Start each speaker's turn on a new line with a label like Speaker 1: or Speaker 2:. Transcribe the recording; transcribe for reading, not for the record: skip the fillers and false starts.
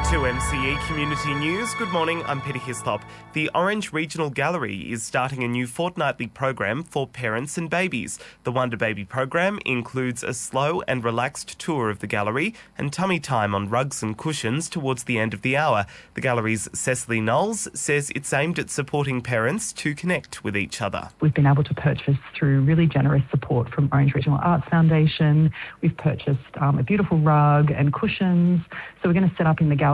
Speaker 1: To MCE Community News. Good morning, I'm Peter Hislop. The Orange Regional Gallery is starting a new fortnightly program for parents and babies. The Wonder Baby program includes a slow and relaxed tour of the gallery and tummy time on rugs and cushions towards the end of the hour. The gallery's Cecily Knowles says it's aimed at supporting parents to connect with each other.
Speaker 2: We've been able to purchase through really generous support from Orange Regional Arts Foundation. We've purchased a beautiful rug and cushions. So we're going to set up in the gallery